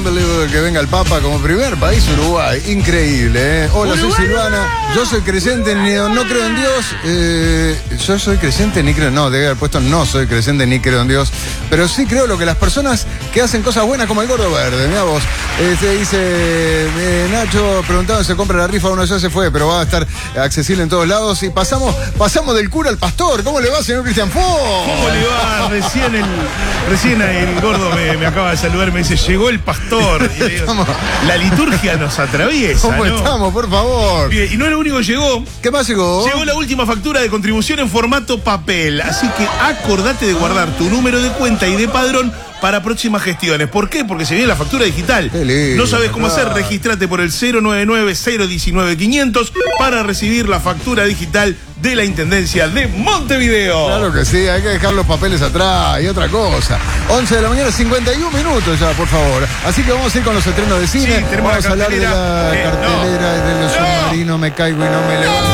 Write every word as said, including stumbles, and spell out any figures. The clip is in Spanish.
unbelievable que venga el Papa como primer país, Uruguay. Increíble, ¿eh? Hola, soy Silvana. Yo soy creyente, ni, no creo en Dios. Eh, yo soy creyente, ni creo, no, debe haber puesto no soy creyente, ni creo en Dios. Pero sí creo lo que las personas que hacen cosas buenas, como el Gordo Verde, mirá vos. Este, dice eh, Nacho, preguntando si se compra la rifa, uno ya se fue, pero va a estar accesible en todos lados. Y pasamos, pasamos del cura al pastor. ¿Cómo le va, señor Cristian Fo? ¿Cómo le va? Recién el, recién el Gordo me, me acaba de saludar, me dice, llegó el pastor. Y le digo, Estamos... La liturgia nos atraviesa, ¿Cómo ¿no? estamos, por favor? Bien, y no es lo único que llegó. ¿Qué más llegó? Llegó la última factura de contribución en formato papel. Así que acordate de guardar tu número de cuenta y de padrón para próximas gestiones. ¿Por qué? Porque se viene la factura digital. Qué lindo, ¿No sabes cómo claro. hacer? Registrate por el cero nueve nueve, cero uno nueve, quinientos para recibir la factura digital de la Intendencia de Montevideo. Claro que sí, hay que dejar los papeles atrás y otra cosa. once de la mañana, cincuenta y un minutos ya, por favor. Así que vamos a ir con los estrenos de cine. Sí, tenemos vamos la a hablar de la cartelera. Eh, cartelera no. de los No. submarinos, me caigo y no me levanto.